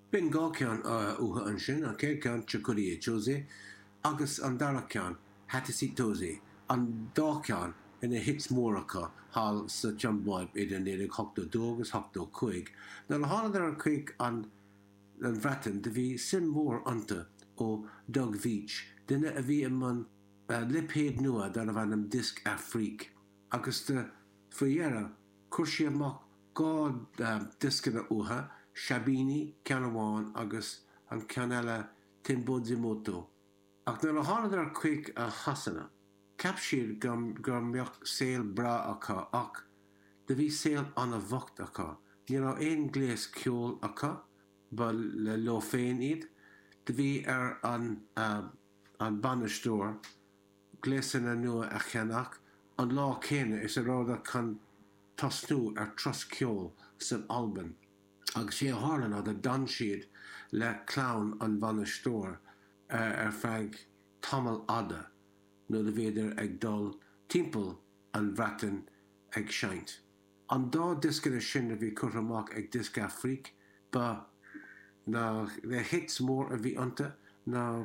Bin gá cean uha an sin an céir cean Chakuri Jose agus an dara cean Hattie Toze an dá cean ina hits móracha hall sa Jumbab idir nérig hochtó dógus hochtó chuig. Na hána ar chuig an bhreatain de bhí sin mór anta ó Doug Veach, duine a bhí man liphéad nua dar a bhainam disc Afríc. Agus de faoihearra chuir amach gá discana uha, Shabini, Ceanháin agus an ceanile Timbozimoto. Ach na hána ar chuig a hasanna. Cap siad gur meach saol bra acha ach de bhí saol anna bhacht acha. Ní rá éon gléas ceol acha ba le lo féin iad. De bhí ar an banistúir gléasanna nua a cheannach an lá céine is a ráda chun tasnú ar tros ceol san Alban. Agus sé hálan a dan siad le clown an banistúir ar feig tamil ada. No de véidir ag dul timppel an bhreatain ag seint. An dá discana sin a bhí churamach ag disc Afríc, ba na le hits mór a bhí anta na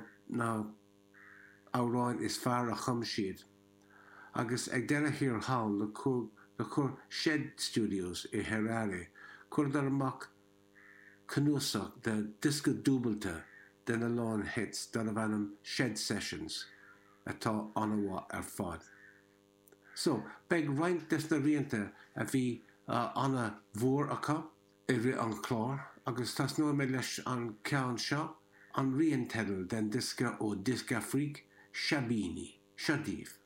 áráin is fearr a chum siad. Agus ag deire hir hall le chur Shed Studios i Harare, chur dar amach canúsach de disca dúbalta den na lán hits dar a bhainam Shed Sessions. Atá anha ar fad. So, beg roiint des na rianta a bhí anna mhór acha i ri an chlár, agus tas nua mé leis an ceann seo an rion tedal den disca ó Disc Afríc, Shabini, Shadív.